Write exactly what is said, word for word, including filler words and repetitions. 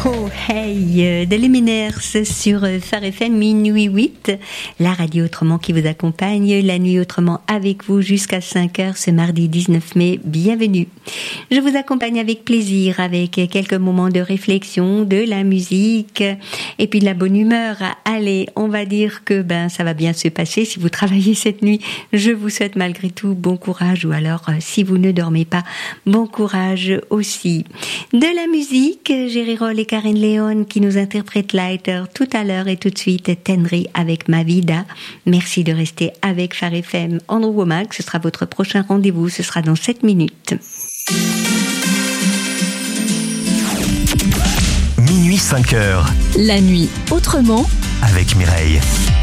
Oh hey, de Luminaires sur Phare F M minuit huit, la radio autrement qui vous accompagne, la nuit autrement avec vous jusqu'à cinq heures ce mardi dix-neuf mai, bienvenue. Je vous accompagne avec plaisir, avec quelques moments de réflexion, de la musique et puis de la bonne humeur. Allez, on va dire que ben ça va bien se passer. Si vous travaillez cette nuit, je vous souhaite malgré tout bon courage, ou alors si vous ne dormez pas, bon courage aussi. De la musique, Jerry Roll et Karen Leon qui nous interprètent Lighter tout à l'heure, et tout de suite Tenry avec Ma Vida. Merci de rester avec Phare F M. Andrew Womack, ce sera votre prochain rendez-vous, ce sera dans sept minutes. Minuit cinq heures. La nuit autrement avec Mireille.